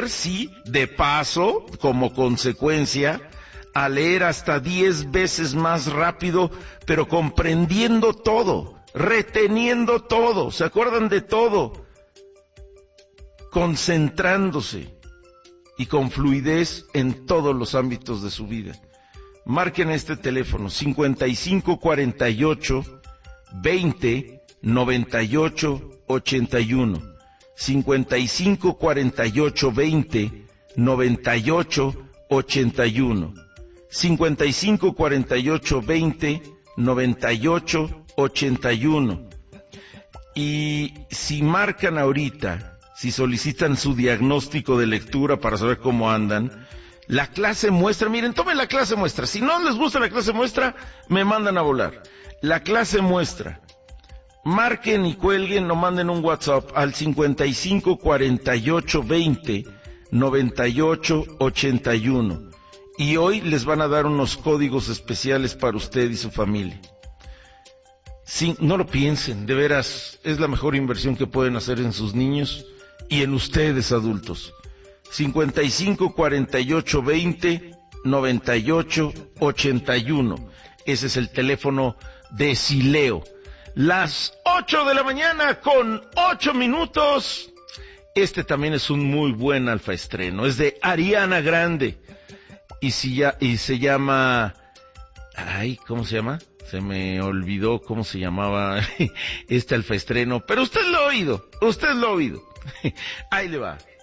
aprender, sí, de paso, como consecuencia, a leer hasta 10 veces más rápido, pero comprendiendo todo, reteniendo todo, ¿se acuerdan de todo? Concentrándose y con fluidez en todos los ámbitos de su vida. Marquen este teléfono, 5548 20 98 81. 5548 20 98 81. 5548 20 98 81. Y si marcan ahorita, si solicitan su diagnóstico de lectura para saber cómo andan, la clase muestra, miren, tomen la clase muestra. Si no les gusta la clase muestra, me mandan a volar. La clase muestra. Marquen y cuelguen o manden un WhatsApp al 5548 20 98 81. Y hoy les van a dar unos códigos especiales para usted y su familia. Sí, no lo piensen, de veras, es la mejor inversión que pueden hacer en sus niños y en ustedes adultos. 5548 20 98 81. Ese es el teléfono de Sileo. Las 8 de la mañana con 8 minutos. Este también es un muy buen alfaestreno. Es de Ariana Grande. Y se llama... Ay, ¿cómo se llama? Se me olvidó cómo se llamaba este alfaestreno. Pero usted lo ha oído. Ahí le va.